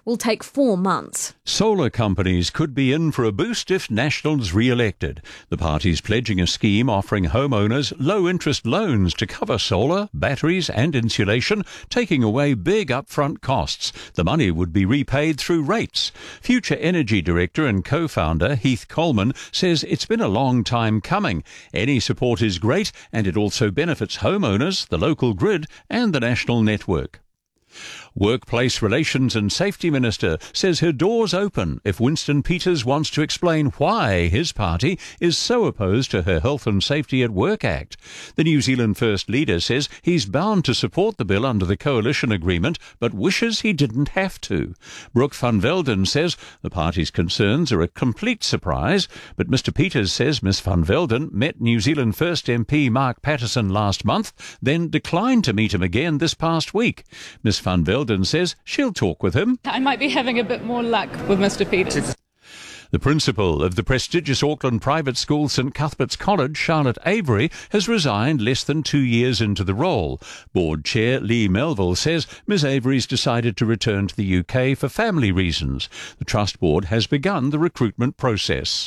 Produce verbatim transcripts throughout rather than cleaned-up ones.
will take four months. Solar companies could be in for a boost if National's re-elected. The party's pledging a scheme offering homeowners low-interest loans to cover solar, batteries and insulation, taking away big upfront costs. The money would be repaid through rates. Future Energy Director and co-founder Heath Coleman says it's been a long time coming. Any support is great, and it also benefits homeowners, the local grid and the national network. Workplace Relations and Safety Minister says her door's open if Winston Peters wants to explain why his party is so opposed to her Health and Safety at Work Act. The New Zealand First leader says he's bound to support the bill under the coalition agreement, but wishes he didn't have to. Brooke van Velden says the party's concerns are a complete surprise, but Mister Peters says Miss van Velden met New Zealand First M P Mark Patterson last month, then declined to meet him again this past week. Miss van Velden says she'll talk with him. I might be having a bit more luck with Mister Peters. The principal of the prestigious Auckland private school St Cuthbert's College, Charlotte Avery, has resigned less than two years into the role. Board Chair Lee Melville says Miss Avery's decided to return to the U K for family reasons. The Trust Board has begun the recruitment process.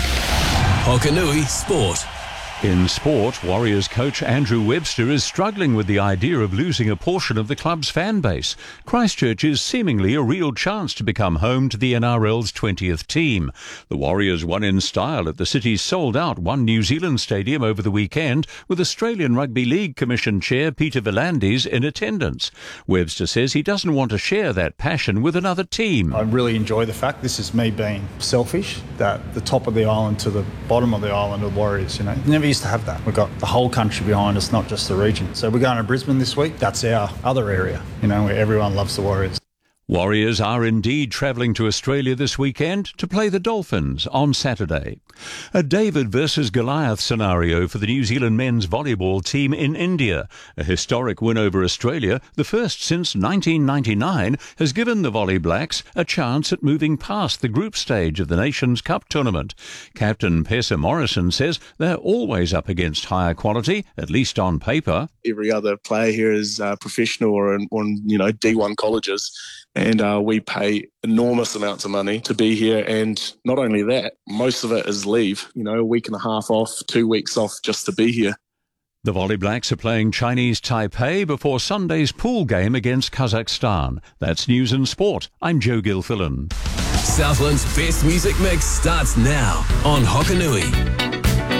Hokanui Sport. In sport, Warriors coach Andrew Webster is struggling with the idea of losing a portion of the club's fan base. Christchurch is seemingly a real chance to become home to the N R L's twentieth team. The Warriors won in style at the city's sold-out One New Zealand Stadium over the weekend, with Australian Rugby League Commission Chair Peter V'landys in attendance. Webster says he doesn't want to share that passion with another team. I really enjoy the fact, this is me being selfish, that the top of the island to the bottom of the island are Warriors, you know. Never used to have that. We've got the whole country behind us, not just the region. So we're going to Brisbane this week. That's our other area, you know, where everyone loves the Warriors. Warriors are indeed travelling to Australia this weekend to play the Dolphins on Saturday. A David versus Goliath scenario for the New Zealand men's volleyball team in India. A historic win over Australia, the first since nineteen ninety-nine, has given the Volley Blacks a chance at moving past the group stage of the Nations Cup tournament. Captain Pessa Morrison says they're always up against higher quality, at least on paper. Every other player here is uh, professional or on, on you know D one colleges. And uh, we pay enormous amounts of money to be here. And not only that, most of it is leave, you know, a week and a half off, two weeks off just to be here. The Volley Blacks are playing Chinese Taipei before Sunday's pool game against Kazakhstan. That's News and Sport. I'm Joe Gilfillan. Southland's best music mix starts now on Hokanui.